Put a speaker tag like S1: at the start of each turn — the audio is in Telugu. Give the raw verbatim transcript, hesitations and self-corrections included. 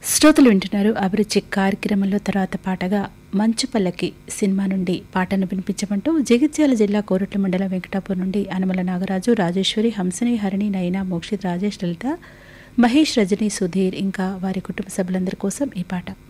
S1: శ్రోతలు వింటున్నారు అభిరుచి కార్యక్రమంలో తర్వాత పాటగా మంచు పల్లకి సినిమా నుండి పాటను వినిపించమంటూ జగిత్యాల జిల్లా కోరుట్ల మండలం వెంకటాపూర్ నుండి అనమల నాగరాజు, రాజేశ్వరి, హంసని, హరిణి, నయన, మోక్షిత్, రాజేష్, లలిత, మహేష్, రజని, సుధీర్ ఇంకా వారి కుటుంబ సభ్యులందరి కోసం ఈ పాట.